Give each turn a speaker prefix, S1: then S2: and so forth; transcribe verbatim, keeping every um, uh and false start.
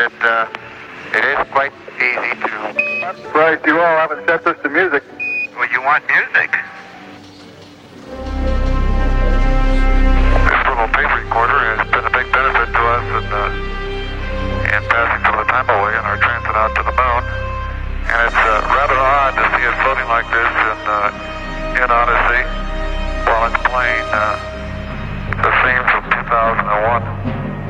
S1: that uh, it is quite easy to...
S2: I'm surprised you all haven't set us to music.
S1: Well, you want music? This little tape recorder has been a big benefit to us in, uh, in passing some of the time away in our transit out to the moon. And it's uh, rather odd to see it floating like this in, uh, in Odyssey while it's playing uh, the theme from two thousand one.